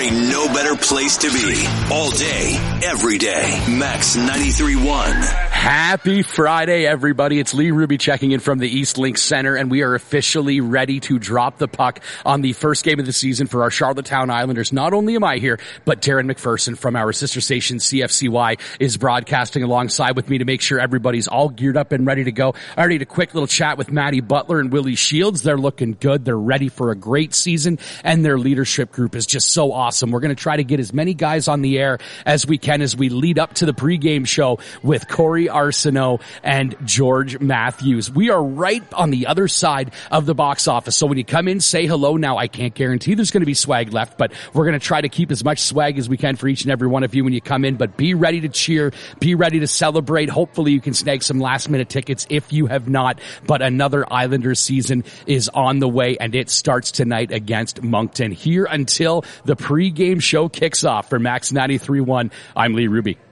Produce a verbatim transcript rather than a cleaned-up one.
ain't no better place to be. All day, every day. Max ninety-three point one. Happy Friday, everybody. It's Lee Ruby checking in from the East Link Center, and we are officially ready to drop the puck on the first game of the season for our Charlottetown Islanders. Not only am I here, but Darren McPherson from our sister station C F C Y is broadcasting alongside with me to make sure everybody's all geared up and ready to go. I already had a quick little chat with Maddie Butler and Willie Shields. They're looking good. They're ready for a great season, and their leadership group is just so awesome. We're going to try to get as many guys on the air as we can as we lead up to the pregame show with Corey Arsenault and George Matthews. We are right on the other side of the box office. So when you come in, say hello. Now, I can't guarantee there's going to be swag left, but we're going to try to keep as much swag as we can for each and every one of you when you come in. But be ready to cheer. Be ready to celebrate. Hopefully you can snag some last minute tickets if you have not. But another Islanders season is on the way, and it starts tonight against Moncton. Here until the pregame show kicks off for Max ninety-three point one, I'm Lee Ruby.